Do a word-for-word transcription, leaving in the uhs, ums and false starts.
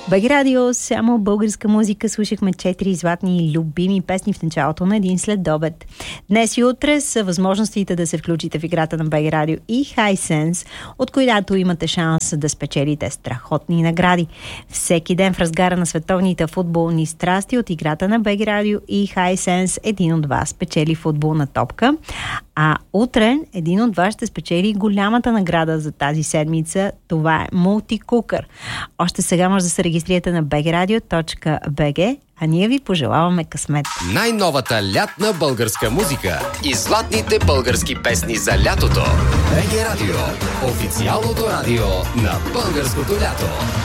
БГ Радио, само българска музика. Слушахме четири златни любими песни в началото на един следобед. Днес и утре са възможностите да се включите в играта на БГ Радио и Hisense, от която имате шанс да спечелите страхотни награди. Всеки ден в разгара на световните футболни страсти от играта на БГ Радио и Hisense един от вас спечели футболна топка, а утре един от вас ще спечели голямата награда за тази седмица. Това е мултикукър. Още сега може да се регистрирате на би джи радио точка би джи, а ние ви пожелаваме късмет. Най-новата лятна българска музика и златните български песни за лятото. БГ Радио, официалното радио на българското лято.